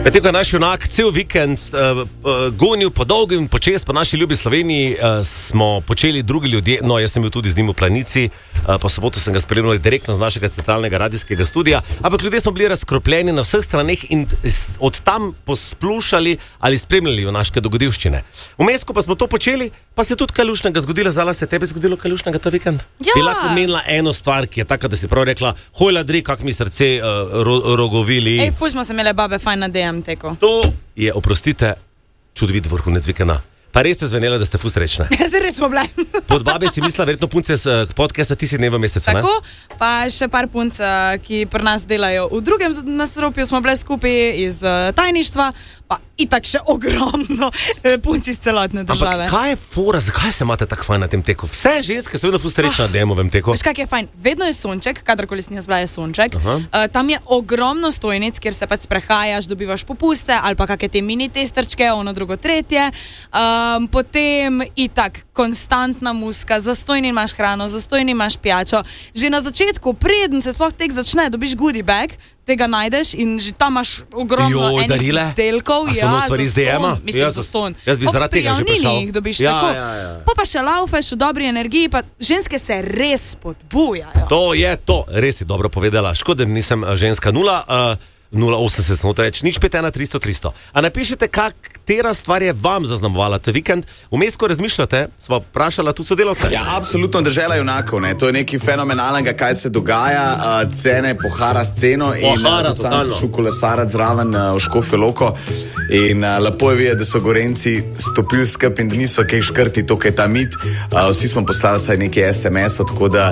Medtem ko je naš junak cel vikend gonil po dolgem in počez po naši ljubi Sloveniji, smo počeli drugi ljudje, no jaz sem bil tudi z njim v Planici, po soboto sem ga spremljal direktno z našega centralnega radijskega studija, ampak ljudje smo bili razkropljeni na vseh straneh in od tam posplušali ali spremljali junaške dogodivščine. Vmes, ko pa smo to počeli, pa se je tudi kaj lušnega zgodilo. Zala, se je tebi zgodilo kaj lušnega ta vikend? Ja. Bi lahko menila eno stvar, ki je taka, da si prav rekla, hoj ladri, kak mi srce rogovili. Ej, ful smo se imeli babe fajn na DM teku. To je, oprostite, čudovit vrhunec vikenda. Pa res ste zvenela, da ste ful srečne. Res smo bile. Pod babe si mislila, verjetno punce z podcasta ti si dne v mesecu, ne? Tako, pa še par punc, ki pri nas delajo v drugem nasropju, smo bile skupaj iz tajništva, pa itak še ogromno punci iz celotne države. Ampak kaj je fora, zakaj se imate tako fajn na tem teku? Vse ženske so vedno ful srečne na demovem teku. Veš, kak je fajn? Vedno je sonček, kadarkoli sem jaz bila, je sonček. Tam je ogromno stojnic, kjer se pač sprehajaš, dobivaš popuste, ali pa kakšne te mini testerčke, ono drugo, tretje. Potem itak konstantna muska, zastojni imaš hrano, zastojni imaš pijačo. Že na začetku, preden se sploh tek začne, dobiš goodie bag, tega najdeš in že tam imaš ogromno enih izdelkov. A so stvari iz DM-a? Mislim, zaston. Jaz bi zaradi tega že prišel. Jih dobiš tako. Pa še laufeš v dobri energiji, pa ženske se res spodbujajo. To je to, res si dobro povedala. Škoda, nisem ženska 080 notač, nič 513 300 300. A napišite, katera stvar je vam zaznamovala ta vikend. Vmes, ko razmišljate, sva vprašala tudi sodelavce. Ja, absolutno dežela junakov, ne. To je nekaj fenomenalnega, kaj se dogaja. Cene pohara sceno in sam sem šel kolesarat zraven v Škofjo Loko in lepo je videti, da so Gorenci stopili skrb in da niso kaj škrti, to, kaj je ta mit. Vsi smo poslali saj nekaj SMS-ov, tako da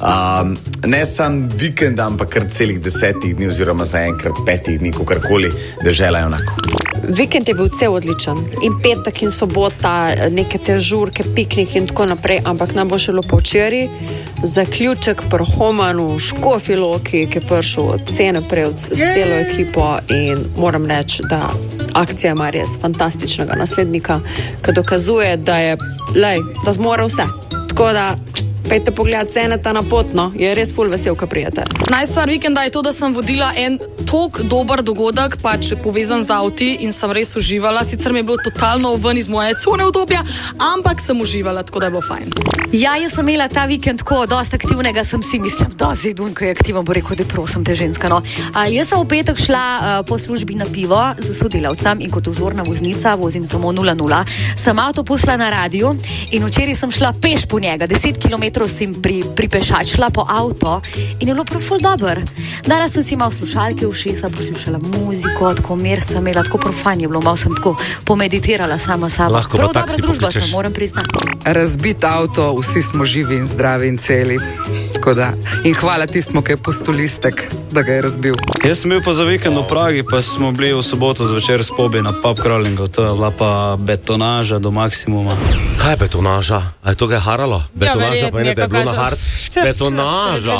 ne sam vikend, ampak kar celih 10 dni oziroma zaenkrat 5 dni, kakorkoli, dežela junakov. Vikend je bil cel odličen. In petek in sobota, neke te žurke, piknik in tako naprej, ampak nam bo še lepo včeraj. Zaključek pri Homanu, Škofji Loki, ki je prišel od Cene Prevc s celo ekipo in moram reči, da akcija ima res fantastičnega naslednika, ki dokazuje, da je, da zmore vse. Tako da pejte pogledat Ceneta na potno, je res ful vesel, ko prijete. Najstvar vikenda je to, da sem vodila en tok dober dogodek, pač povezan z avti in sem res uživala. Sicer mi je bilo totalno ven iz moje cone udobja, ampak sem uživala, tako da je bilo fajn. Ja, jaz sem imela ta vikend tako dosti aktivnega, sem si mislim, da zdaj Dunko je aktiven, bo rekel, da prosim te ženska, no. Jaz sem v petek šla po službi na pivo z sodelavcem in kot vzorna voznica vozim samo 0-0. Sem avto poslala na radiju in včeraj sem šla peš po njega, 10 km sem pripešačila po avto in je bilo prav ful dober. Danes sem si malo slušalke v ušesa, poslušala muziko, tako mir sem imela, tako prav fajn je bilo, malo sem tako pomeditirala sama. Prav dobra družba sem, moram priznati. Razbit avto, vsi smo živi in zdravi in celi. Tako da, in hvala tistmu, ki je pustil listek, da ga je razbil. Jaz sem bil pa za vikend v Pragi, pa smo bili v soboto zvečer s Pobi na pub crawlingu. To je bila pa betonaža do maksimuma. Kaj je betonaža? A je to kaj haralo? Betonaža pa je, da je bilo na hard. Betonaža.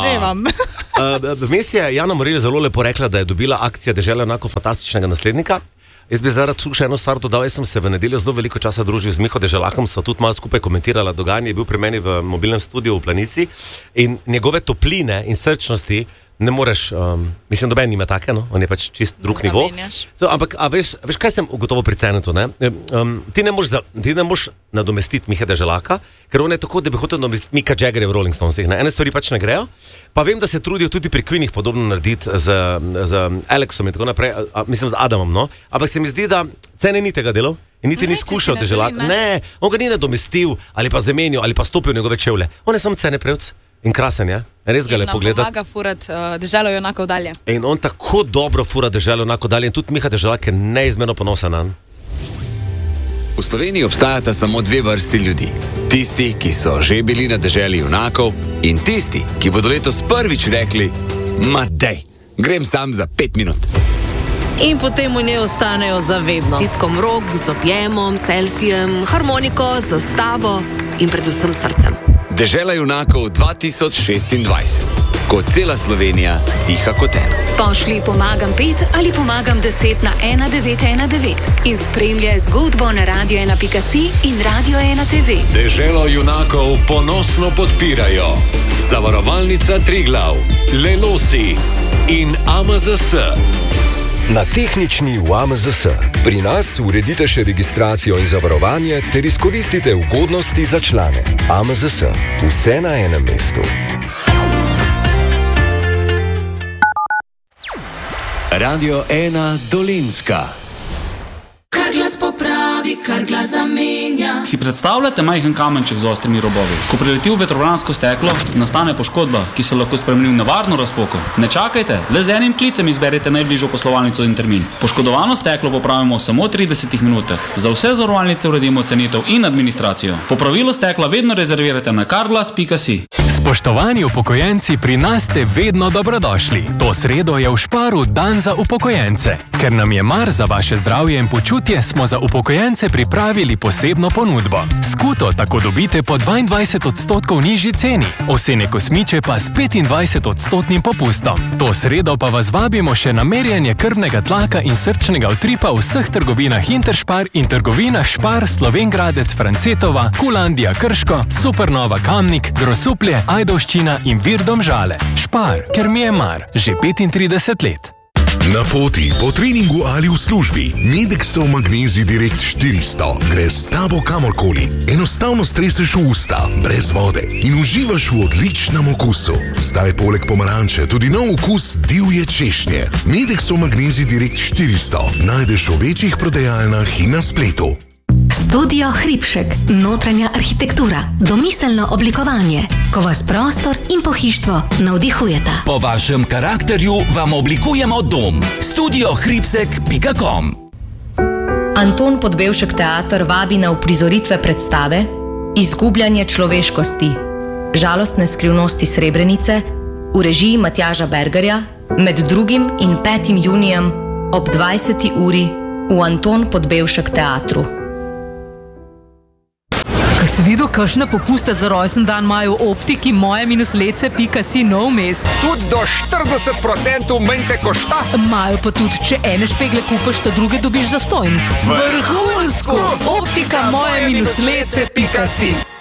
Vmes je Jana Morelj zelo lepo rekla, da je dobila akcija dežela enako fantastičnega naslednika. Jaz bi zdaj tu še eno stvar dodal, jaz sem se v nedeljo zelo veliko časa družil z Miho Deželakom, sva tudi malo skupaj komentirala dogajanje, je bil pri meni v mobilnem studiu v Planici in njegove topline in srčnosti ne moreš, mislim, doben nima take, no? On je pač čist drug nivo. Ampak, veš, kaj sem ugotovo pri Cenetu, ne? Ti ne moš nadomestiti Miha Deželaka, ker on je tako, da bi hotel nadomestiti Mika Jaggerja v Rolling Stonesih, ne? Ene stvari pač ne grejo, pa vem, da se trudijo tudi pri Queenih podobno narediti z Alexom in tako naprej, mislim z Adamom, no? Ampak se mi zdi, da Cene ni tega delal in niti ni skušal Deželaka. Ne, on ga ni nadomestil ali pa zamenil ali pa stopil v njegove čevlje. On je samo Cene Prevc. In krasen je, res ga lepo gledati. In nam pomaga furat deželo junakov dalje. In on tako dobro fura deželo junakov dalje in tudi Miha Deželak je neizmerno ponosen na. V Sloveniji obstajata samo dve vrsti ljudi. Tisti, ki so že bili na deželi junakov in tisti, ki bodo letos prvič rekli, ma dej, grem sam za 5 minut. In potem v njej ostanejo zavedno. S stiskom rok, z objemom, selfijem, harmoniko, zastavo in predvsem srcem. Dežela junakov 2026. Ko cela Slovenija diha kot eno. Pošlji pomagam 5 ali pomagam 10 na 1919 in spremljaj zgodbo na radio1.si in Radio1TV. Deželo junakov ponosno podpirajo Zavarovalnica Triglav, Lelosi in AMZS. na tehnični v AMZS. Pri nas uredite še registracijo in zavarovanje ter izkoristite ugodnosti za člane. AMZS. Vse na enem mestu. Radio 1 Dolenjska. Kar glas popravi, kar glas zamenja. Si predstavljate majhen kamenček z ostrimi robovi? Ko prileti v vetrobransko steklo, nastane poškodba, ki se lahko spremeni v nevarno razpoko. Ne čakajte, le z enim klicem izberite najbližjo poslovalnico in termin. Poškodovano steklo popravimo samo v 30 minutah. Za vse zavarovalnice uredimo cenitev in administracijo. Popravilo stekla vedno rezervirajte na carglass.si. Spoštovani upokojenci, pri nas ste vedno dobrodošli. To sredo je v Šparu dan za upokojence. Ker nam je mar za vaše zdravje in počutje, smo za upokojence pripravili posebno ponudbo. Skuto tako dobite po 22% nižji ceni, ovsene kosmiče pa s 25% popustom. To sredo pa vas vabimo še na merjanje krvnega tlaka in srčnega utripa v vseh trgovinah Interšpar in trgovinah Špar, Slovengradec, Francetova, Kulandija Krško, Supernova Kamnik, Grosuplje, Ajdovščina in Vir Domžale. Špar, ker mi je mar, že 35 let. Na poti, po treningu ali v službi, Medexov Magnezij Direkt 400 gre s tabo kamorkoli. Enostavno streseš v usta, brez vode in uživaš v odličnem okusu. Zdaj poleg pomaranče tudi nov okus divje češnje. Medexov Magnezij Direkt 400 najdeš v večjih prodajalnah in na spletu. Studio Hribšek, notranja arhitektura, domiselno oblikovanje, ko vas prostor in pohištvo navdihujeta. Po vašem karakterju vam oblikujemo dom. studiohribsek.com. Anton Podbevšek teater vabi na uprizoritve predstave Izgubljanje človeškosti, žalostne skrivnosti Srebrenice v režiji Matjaža Bergerja med 2. in 5. junijem ob 20. uri v Anton Podbevšek teatru. Ko si videl, kakšne popuste za rojsten dan imajo v optiki moje-lece.si nov mest. Tudi do 40% manj te košta. Imajo pa tudi, če ene špegle kupaš, ta druge dobiš zastonj. Vrhunsko! Optika moje-lece.si.